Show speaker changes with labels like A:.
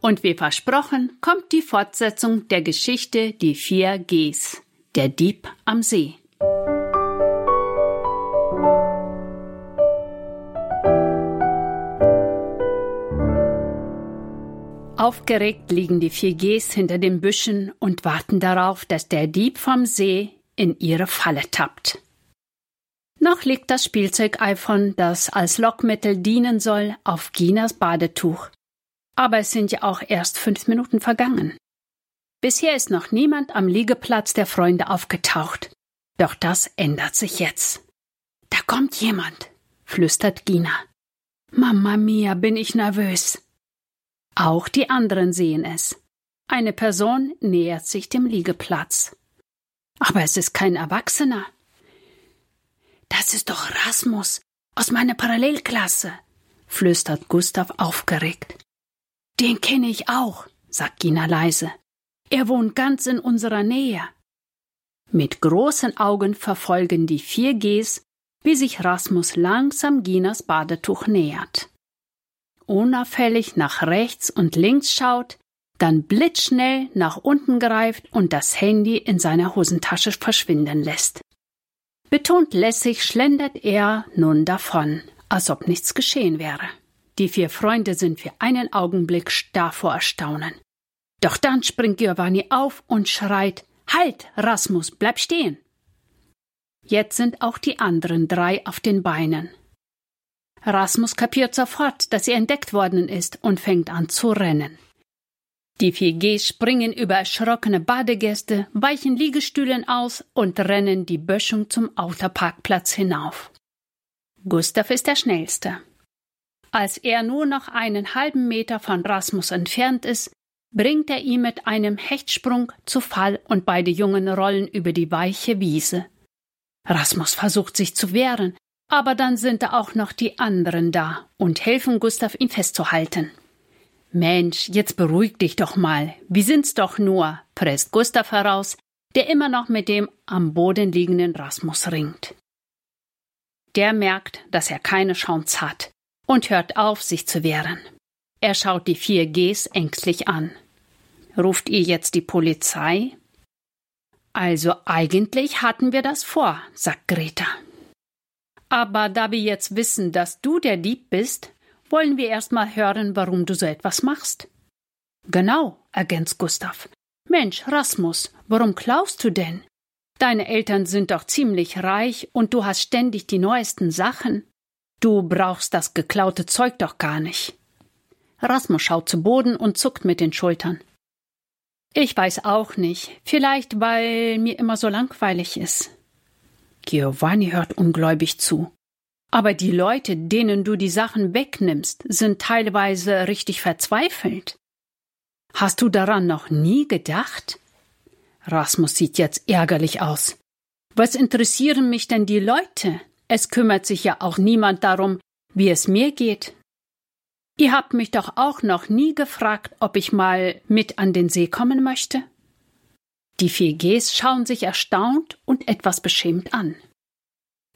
A: Und wie versprochen, kommt die Fortsetzung der Geschichte Die 4 Gs, der Dieb am See. Aufgeregt liegen die 4 Gs hinter den Büschen und warten darauf, dass der Dieb vom See in ihre Falle tappt. Noch liegt das Spielzeug-iPhone, das als Lockmittel dienen soll, auf Ginas Badetuch. Aber es sind ja auch erst 5 Minuten vergangen. Bisher ist noch niemand am Liegeplatz der Freunde aufgetaucht. Doch das ändert sich jetzt. Da kommt jemand, flüstert Gina. Mama mia, bin ich nervös. Auch die anderen sehen es. Eine Person nähert sich dem Liegeplatz. Aber es ist kein Erwachsener. Das ist doch Rasmus aus meiner Parallelklasse, flüstert Gustav aufgeregt. Den kenne ich auch, sagt Gina leise. Er wohnt ganz in unserer Nähe. Mit großen Augen verfolgen die 4 Gs, wie sich Rasmus langsam Ginas Badetuch nähert. Unauffällig nach rechts und links schaut, dann blitzschnell nach unten greift und das Handy in seiner Hosentasche verschwinden lässt. Betont lässig schlendert er nun davon, als ob nichts geschehen wäre. Die 4 Freunde sind für einen Augenblick starr vor Erstaunen. Doch dann springt Giovanni auf und schreit: Halt, Rasmus, bleib stehen! Jetzt sind auch die anderen 3 auf den Beinen. Rasmus kapiert sofort, dass er entdeckt worden ist und fängt an zu rennen. Die 4 Gs springen über erschrockene Badegäste, weichen Liegestühlen aus und rennen die Böschung zum Autoparkplatz hinauf. Gustav ist der Schnellste. Als er nur noch einen halben Meter von Rasmus entfernt ist, bringt er ihn mit einem Hechtsprung zu Fall und beide Jungen rollen über die weiche Wiese. Rasmus versucht sich zu wehren, aber dann sind da auch noch die anderen da und helfen Gustav, ihn festzuhalten. Mensch, jetzt beruhig dich doch mal, wir sind's doch nur, presst Gustav heraus, der immer noch mit dem am Boden liegenden Rasmus ringt. Der merkt, dass er keine Chance hat und hört auf, sich zu wehren. Er schaut die 4 Gs ängstlich an. Ruft ihr jetzt die Polizei? Also eigentlich hatten wir das vor, sagt Greta. Aber da wir jetzt wissen, dass du der Dieb bist, wollen wir erst mal hören, warum du so etwas machst. Genau, ergänzt Gustav. Mensch, Rasmus, warum klaust du denn? Deine Eltern sind doch ziemlich reich und du hast ständig die neuesten Sachen. Du brauchst das geklaute Zeug doch gar nicht. Rasmus schaut zu Boden und zuckt mit den Schultern. Ich weiß auch nicht, vielleicht weil mir immer so langweilig ist. Giovanni hört ungläubig zu. Aber die Leute, denen du die Sachen wegnimmst, sind teilweise richtig verzweifelt. Hast du daran noch nie gedacht? Rasmus sieht jetzt ärgerlich aus. Was interessieren mich denn die Leute? Es kümmert sich ja auch niemand darum, wie es mir geht. Ihr habt mich doch auch noch nie gefragt, ob ich mal mit an den See kommen möchte? Die 4 Gs schauen sich erstaunt und etwas beschämt an.